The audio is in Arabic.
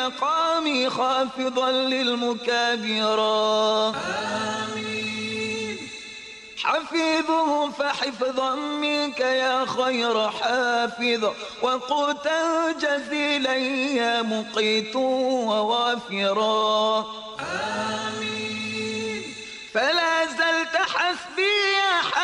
مقامي خافضا للمكابرا. حفيظه فحفظا منك يا خير حافظ، وقوتا جزيلا يا مقيت ووافرا.